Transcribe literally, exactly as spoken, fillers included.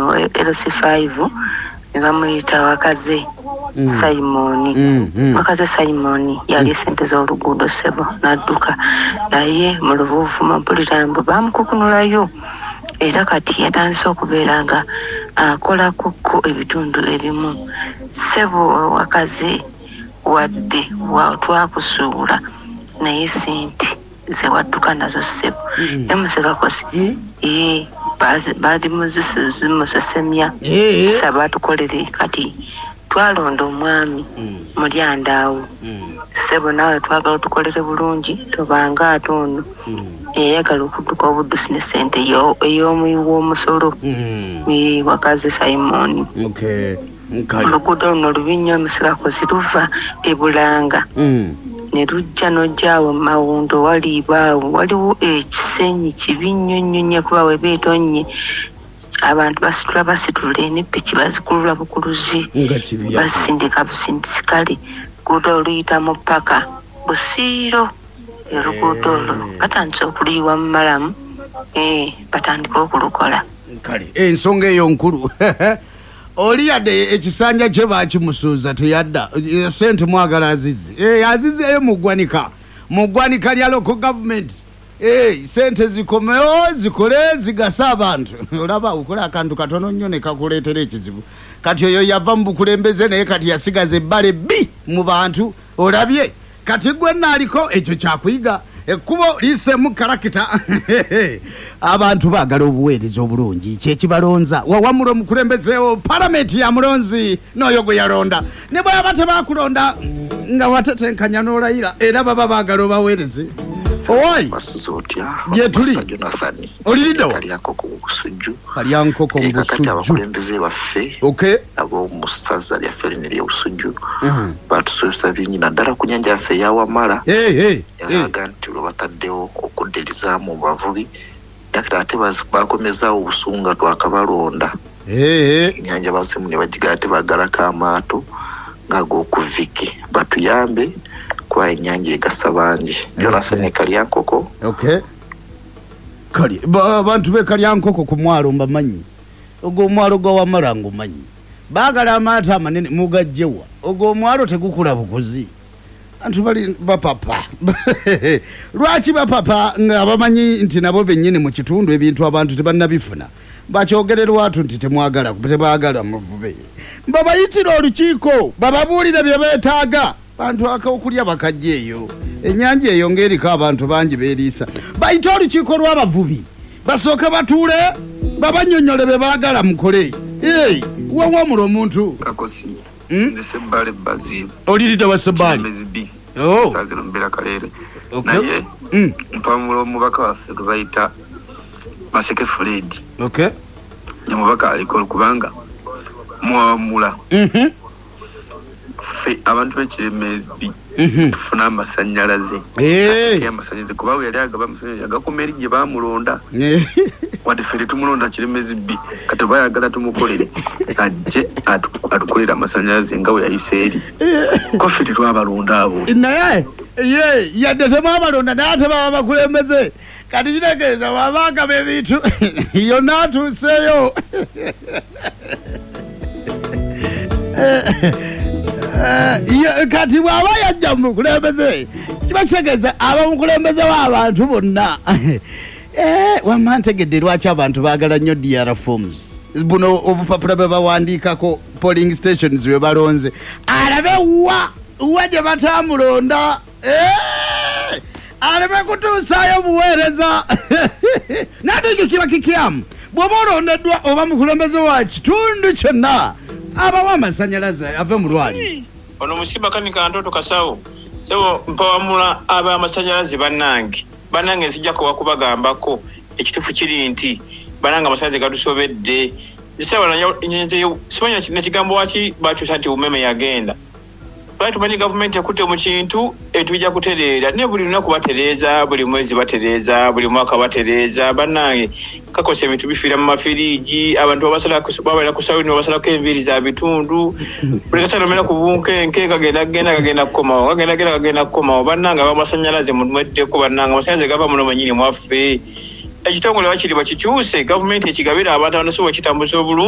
eno L C five ngamuyita wakaze mm. Simon mm, mm. wakaze Simon yali mm. sente z'oluguudo sebo nadduka naye mu Luvuuvu Mabulirambo bamukukunulayo era kati yatandise okubeera nga akola kuko ebitundu ebimu sebo wakaze wadde wa twakusuula naye sente ze wadduka nazo sebo mm. emusekakosi mm. ee baadi muzimusesemya mm. saba tukolere kati twalonda omwami mulyandaawo mm. sebo nawe twagala tukolere bulungi tobanga ate ono mm. eyagala okudduka obuddusi ne sente ey'omuyiwa omusolo mm. wakaze Simon okay. oluguudo luno lubi nnyo emisirakozi luva ebulanga mm. ne lujja n'ojjaawo mawundo waliibaawo waliwo ekisenyi kibi nnyo nnyo nnyo kuba we beetonnye abantu basitula basitula n'eppiki bazikulula bukuluzi basindika busindisikale luguudo oluyita mu ppaka busiiro eruguudo olwo batandise okuliyiwa mu malamu eh batandika okulukola kale ensonga eyo nkulu oli yadde ekisanja kye baakimusuuza teyadda sente mwagala azizi eh azizeeyo mu ggwanika mu ggwanika lya local government eh sente zikomewo zikole zigasa abantu olaba ukola akantu katono nnyo ne kakuleetera ekizibu kati oyo yava mu bukulembeze naye kati yasigaza ebbale bbi mu bantu olabye kati gwe naaliko ekyo kyakuyiga ekkubo lisemu karakita abantu baagala obuweereza obulungi kyekibalonza wawamula omukulembezeewo palamenti ya mulonzi n'oyo gwe yalonda ne bwaba tebakulonda nga watetenkanya n'olayira era baba baagala obaweereze owai yetuli oliridewa kalyankoko mu busujju kalyankoko mu busujju abakulembeze baffe okay ab'omu ssaza lyaffe lino ery'obusujju batusobesa bingi naddala ku nnyanja yaffe eyawamala yalaga nti lwe bataddewo okudderizaamu mu bavubi dakita ate bakomezaawo obusunga twakabalonda ennyanja bazemu ne bagigaa ate bagalako amaato ng'ag'okuviki batuyambe kwa ennyanja egasa bangi Jonathan Kalyankoko okay kali abantu be Kalyankoko ku mwalo mbamanyi ogwo omwalo gwa wamarango manyi baagala amaato amanene mugajjewa ogwo omwalo tegukula bukuzi antu bali bapapa lwaki bapapa nga bamanyi nti nabo bennyini mu kitundu ebintu abantu tebannabifuna bakyogererwa atu nti temwagala tebaagala muvube babayitira olukiiko bababuulire bye beetaaga bantu akaokulya bakajja eyo ennyanja eyo ng'eriko abantu bangi beeriisa bayita olukiiko lw'abavubi basooke batuule babanyonyole be baagala mukole ei wawamula omuntu kakosi nze sebbale bazibu olirida wa sebbali oh sazino mbera kalere naye mpamula omubaka waffe gwe bayita Maseke Fred okay nyamubaka aliko kubanga muwamula mhm fe abantu b'ekiremezi bi tufuna amasanyalaze eh amasanyalaze kuba we yali agaba amasanyalaze agakomeri gye bamulonda wadde fere tumulonda kiremezi bi kati bayagala tumukolere ajje atukolera amasanyalaze nga we yayise eri ko fere twabalonda abo naye ye yadde tebaabalonda naye tebaba bakulembeze kati kitegeeza babagaba ebintu yonna atuuseeyo kati bw'aba yajja mu bukulembeze kiba kitegeeza abamukulembeze w'abantu bonna wamma ntegedde lwaki abantu baagala nnyo D R forms buno obupapula bwe bawandiikako polling stations bwe balonze alabe wa wa gye batamulonda aleme kutuusaayo buweereza naddingi kiba kikyamu bw'oba olondeddwa oba mukulembeze wa kitundu kyonna abawa amasanyalaze ave mu lwali ono musiba kanika ntoto kasawo sebo mpawamula aba amasanyalaze bannange bannange nsijja kubagambako ekitufu kiri nti bannange amasanyalaze gatusobedde isaba nyenzeyo sibanya nekigambo waki bakyusa nti umeme yagenda lwaki tumanyi gavumenti ekutte mu kintu etujja kutereera ne buli lunaku batereeza buli mwezi batereeza buli mwaka batereeza bannange kakosa ebintu bifiira mu mafiriji abantu babalira ku sawuni babasalako enviiri za bitundu buli kasana omera ku bunkenke kagenda kagenda kagenda kukomawo kagenda kagenda kagenda kukomawo bannange abamasanyalaze mweddeko bannange amasanyalaze gava muno manyini mwaffe ekitongole bakiri bakikyuse gavumenti ekigabira abantu abanasobola kitambuza obulungi